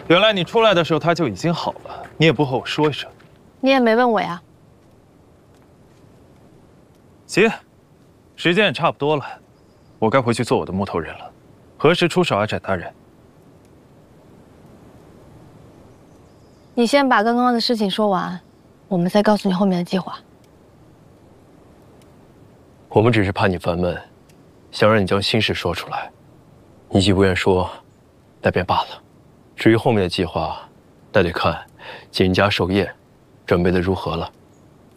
原来你出来的时候他就已经好了，你也不和我说一声。 你也没问我呀。 行，时间也差不多了，我该回去做我的木头人了。何时出手啊，展大人？ 你先把刚刚的事情说完，我们再告诉你后面的计划。 我们只是怕你烦闷，想让你将心事说出来。你既不愿说，那便罢了。至于后面的计划，那得看锦家寿宴准备的如何了。